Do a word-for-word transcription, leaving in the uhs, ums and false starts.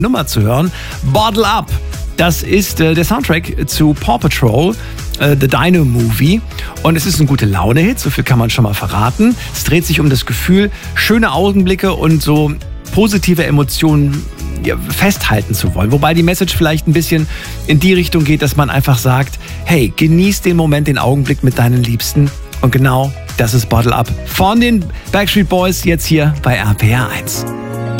Nummer zu hören. Bottle Up. Das ist äh, der Soundtrack zu Paw Patrol, äh, The Dino Movie. Und es ist ein gute Laune-Hit, so viel kann man schon mal verraten. Es dreht sich um das Gefühl, schöne Augenblicke und so positive Emotionen ja, festhalten zu wollen. Wobei die Message vielleicht ein bisschen in die Richtung geht, dass man einfach sagt, hey, genieß den Moment, den Augenblick mit deinen Liebsten. Und genau das ist Bottle Up von den Backstreet Boys jetzt hier bei R P R eins.